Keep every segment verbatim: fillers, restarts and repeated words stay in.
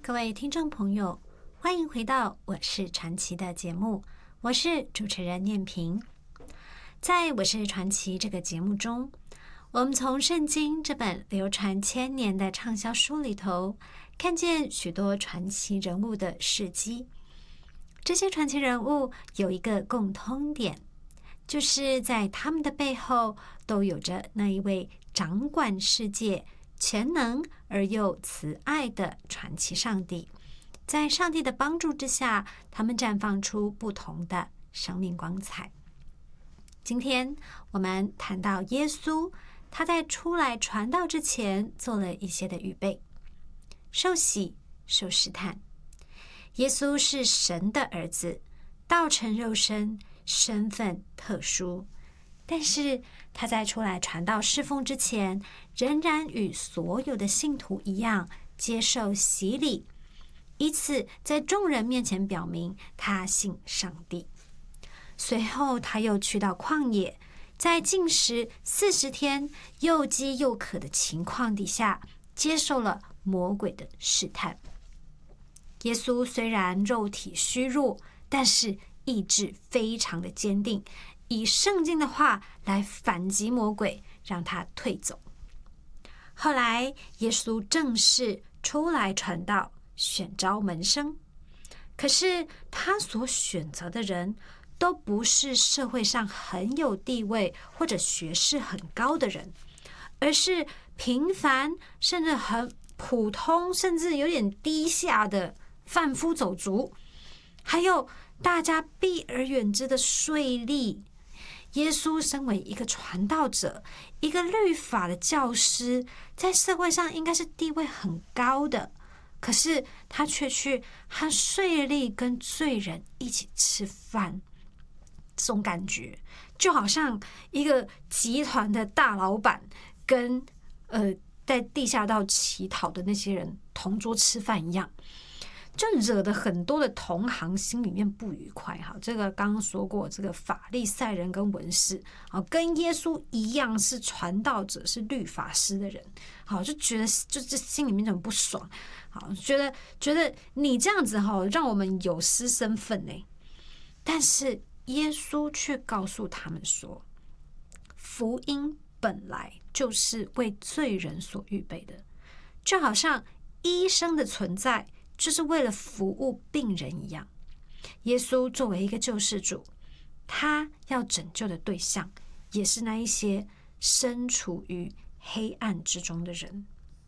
各位听众朋友，欢迎回到我是传奇的节目，我是主持人念萍。在我是传奇这个节目中，我们从圣经这本流传千年的畅销书里头，看见许多传奇人物的事迹。这些传奇人物有一个共通点，就是在他们的背后都有着那一位掌管世界、全能而又慈爱的传奇上帝。在上帝的帮助之下，他们绽放出不同的生命光彩。今天我们谈到耶稣，他在出来传道之前做了一些的预备。受洗、受试探。耶稣是神的儿子，道成肉身，身份特殊，但是他在出来传道侍奉之前，仍然与所有的信徒一样接受洗礼，以此在众人面前表明他信上帝。随后他又去到旷野，在禁食四十天又饥又渴的情况底下，接受了魔鬼的试探。耶稣虽然肉体虚弱，但是意志非常的坚定，以圣经的话来反击魔鬼，让他退走。后来耶稣正式出来传道，选召门生。可是他所选择的人都不是社会上很有地位或者学识很高的人，而是平凡甚至很普通甚至有点低下的贩夫走卒，还有大家避而远之的税吏。耶稣身为一个传道者，一个律法的教师，在社会上应该是地位很高的，可是他却去和税吏跟罪人一起吃饭。这种感觉就好像一个集团的大老板跟呃在地下道乞讨的那些人同桌吃饭一样，就惹得很多的同行心里面不愉快。哈，这个刚刚说过，这个法利赛人跟文士，好，跟耶稣一样是传道者、是律法师的人，好，就觉得就这心里面很不爽，好，觉得觉得你这样子哈，让我们有失身份呢。但是耶稣却告诉他们说，福音本来就是为罪人所预备的，就好像医生的存在就是为了服务病人一样。耶稣作为一个救世主，他要拯救的对象也是那一些身处于黑暗之中的人。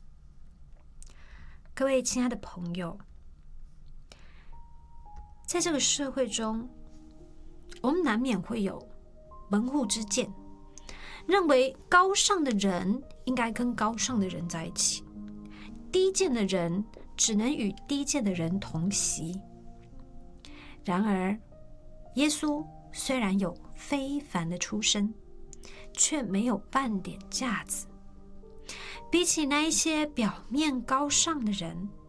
各位亲爱的朋友，在这个社会中，我们难免会有门户之见，认为高尚的人应该跟高尚的人在一起，低贱的人只能与低贱的人同席。然而，耶稣虽然有非凡的出身，却没有半点架子。比起那一些表面高尚的人，